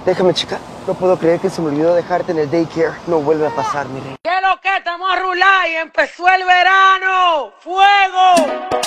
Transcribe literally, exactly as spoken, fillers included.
Déjame, chica. No puedo creer que se me olvidó dejarte en el daycare. No vuelve a pasar, mi rey. ¿Qué es lo que estamos a rular y empezó el verano? ¡Fuego!